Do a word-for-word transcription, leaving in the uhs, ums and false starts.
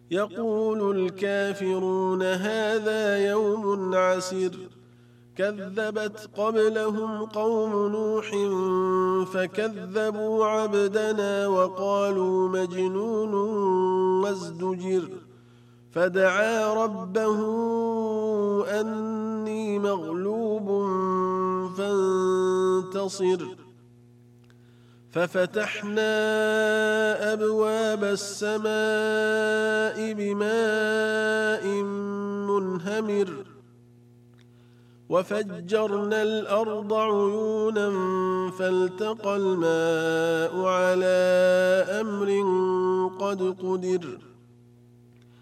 يقول الكافرون هذا يوم عسر كذبت قبلهم قوم نوح فكذبوا عبدنا وقالوا مجنون وازدجر فدعا ربه أني مغلوب فانتصر ففتحنا أبواب السماء بماء منهمر وفجرنا الأرض عيونا فالتقى الماء على أمر قد قدر